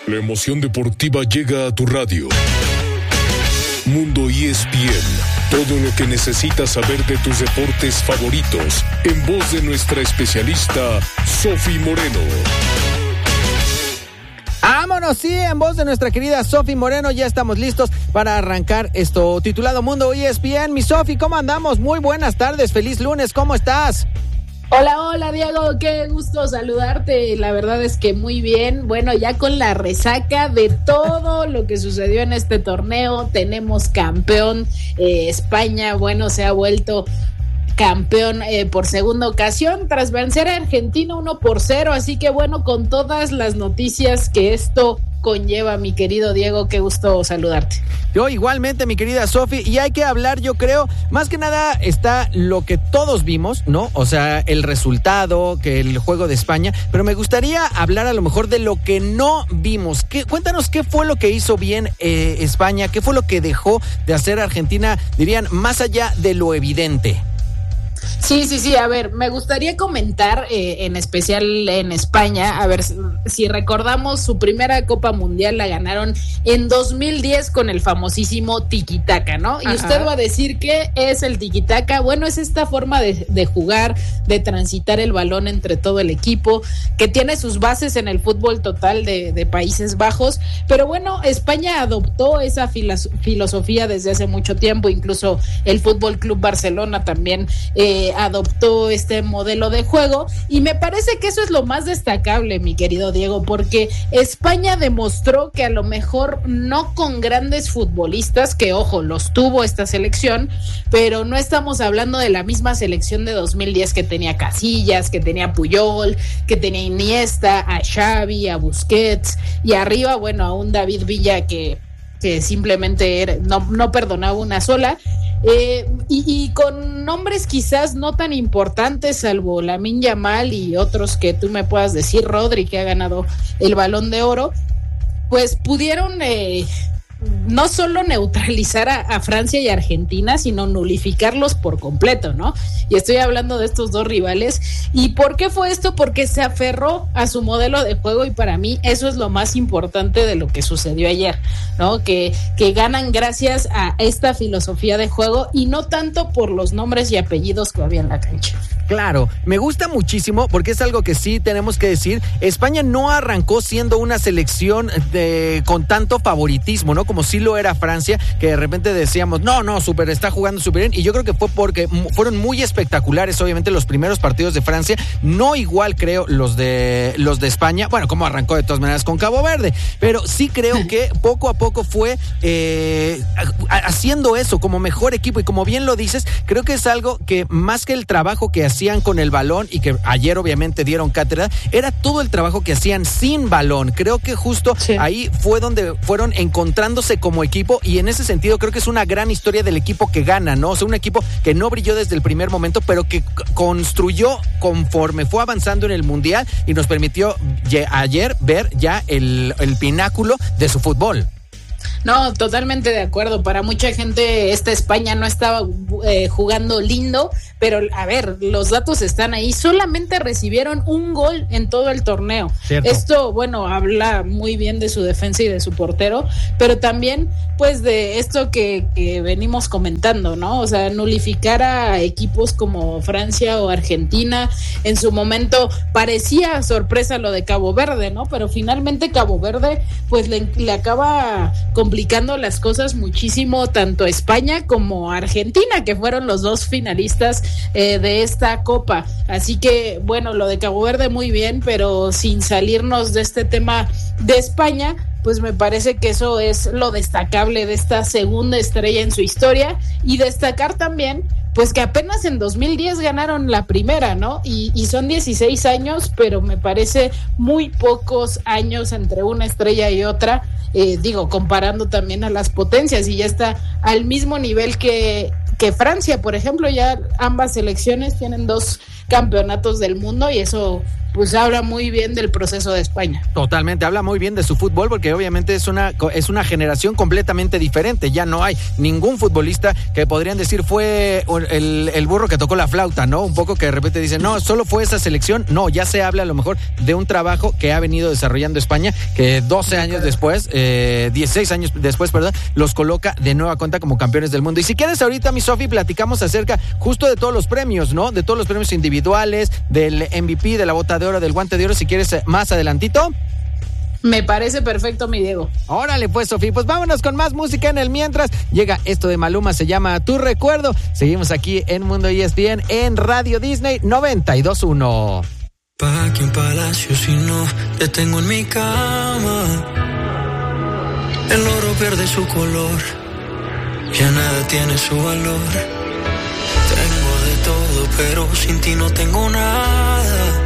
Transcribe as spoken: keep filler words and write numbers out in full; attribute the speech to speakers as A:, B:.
A: La emoción deportiva llega a tu radio. Mundo E S P N. Todo lo que necesitas saber de tus deportes favoritos, en voz de nuestra especialista, Sofi Moreno.
B: Vámonos, sí, en voz de nuestra querida Sofi Moreno, ya estamos listos para arrancar esto titulado Mundo E S P N. Mi Sofi, ¿cómo andamos? Muy buenas tardes, feliz lunes, ¿cómo estás?
C: Hola, hola Diego, qué gusto saludarte, la verdad es que muy bien, bueno, ya con la resaca de todo lo que sucedió en este torneo, tenemos campeón, eh, España, bueno, se ha vuelto campeón eh, por segunda ocasión tras vencer a Argentina uno por cero, así que bueno, con todas las noticias que esto conlleva, mi querido Diego, qué gusto saludarte.
B: Yo igualmente, mi querida Sofi, y hay que hablar, yo creo, más que nada está lo que todos vimos, ¿no? O sea, el resultado, que el juego de España, pero me gustaría hablar a lo mejor de lo que no vimos. ¿Qué, cuéntanos qué fue lo que hizo bien eh, España, qué fue lo que dejó de hacer Argentina, dirían, más allá de lo evidente.
C: Sí, sí, sí, a ver, me gustaría comentar eh, en especial en España, a ver, si recordamos su primera Copa Mundial la ganaron en dos mil diez con el famosísimo tiki-taka, ¿no? Ajá. Y usted va a decir ¿qué es el tiki-taka? Bueno, es esta forma de, de jugar, de transitar el balón entre todo el equipo, que tiene sus bases en el fútbol total de, de Países Bajos, pero bueno, España adoptó esa filos- filosofía desde hace mucho tiempo, incluso el Fútbol Club Barcelona también eh, adoptó este modelo de juego y me parece que eso es lo más destacable, mi querido Diego, porque España demostró que a lo mejor no con grandes futbolistas, que ojo, los tuvo esta selección, pero no estamos hablando de la misma selección de dos mil diez que tenía Casillas, que tenía Puyol, que tenía Iniesta, a Xavi, a Busquets y arriba, bueno, a un David Villa que que simplemente era, no, no perdonaba una sola, eh, y, y con nombres quizás no tan importantes, salvo Lamine Yamal y otros que tú me puedas decir, Rodri, que ha ganado el Balón de Oro, pues pudieron eh, no solo neutralizar a, a Francia y Argentina, sino nulificarlos por completo, ¿no? Y estoy hablando de estos dos rivales. ¿Y por qué fue esto? Porque se aferró a su modelo de juego y para mí eso es lo más importante de lo que sucedió ayer, ¿no? Que, que ganan gracias a esta filosofía de juego y no tanto por los nombres y apellidos que había en la cancha.
B: Claro, me gusta muchísimo porque es algo que sí tenemos que decir. España no arrancó siendo una selección de, con tanto favoritismo, ¿no? Como sí lo era Francia, que de repente decíamos, no, no, super, está jugando súper bien. Y yo creo que fue porque fueron muy espectaculares, obviamente, los primeros partidos de Francia. No igual, creo, los de los de España. Bueno, como arrancó de todas maneras con Cabo Verde. Pero sí creo que poco a poco fue eh, haciendo eso como mejor equipo. Y como bien lo dices, creo que es algo que más que el trabajo que hacían con el balón y que ayer obviamente dieron cátedra, era todo el trabajo que hacían sin balón. Creo que justo sí. Ahí fue donde fueron encontrándose como equipo y en ese sentido creo que es una gran historia del equipo que gana, ¿no? O sea, un equipo que no brilló desde el primer momento, pero que construyó conforme fue avanzando en el Mundial y nos permitió ayer ver ya el, el pináculo de su fútbol.
C: No, totalmente de acuerdo. Para mucha gente esta España no estaba eh, jugando lindo, pero a ver, los datos están ahí. Solamente recibieron un gol en todo el torneo. Cierto. Esto, bueno, habla muy bien de su defensa y de su portero, pero también pues de esto que, que venimos comentando, ¿no? O sea, nulificar a equipos como Francia o Argentina. En su momento parecía sorpresa lo de Cabo Verde, ¿no? Pero finalmente Cabo Verde pues le, le acaba complicando las cosas muchísimo tanto a España como a Argentina, que fueron los dos finalistas eh, de esta Copa. Así que, bueno, lo de Cabo Verde muy bien, pero sin salirnos de este tema de España, pues me parece que eso es lo destacable de esta segunda estrella en su historia y destacar también pues que apenas en dos mil diez ganaron la primera, ¿no? Y, y son dieciséis años, pero me parece muy pocos años entre una estrella y otra, eh, digo, comparando también a las potencias y ya está al mismo nivel que, que Francia, por ejemplo, ya ambas selecciones tienen dos campeonatos del mundo y eso pues habla muy bien del proceso de España.
B: Totalmente, habla muy bien de su fútbol porque obviamente es una, es una generación completamente diferente. Ya no hay ningún futbolista que podrían decir fue el, el burro que tocó la flauta, ¿no? Un poco que de repente dicen, no, solo fue esa selección. No, ya se habla a lo mejor de un trabajo que ha venido desarrollando España, que doce años después, eh, dieciséis años después, perdón, los coloca de nueva cuenta como campeones del mundo. Y si quieres ahorita, mi Sofi, platicamos acerca justo de todos los premios, ¿no? De todos los premios individuales, del M V P, de la bota de oro, del guante de oro, si quieres más adelantito.
C: Me parece perfecto, mi Diego.
B: Órale pues, Sofía, pues vámonos con más música en el mientras. Llega esto de Maluma, se llama Tu Recuerdo. Seguimos aquí en Mundo E S P N en Radio Disney noventa y dos punto uno.
D: Pa' que un palacio si no te tengo en mi cama. El oro pierde su color, ya nada tiene su valor. Tengo de todo, pero sin ti no tengo nada.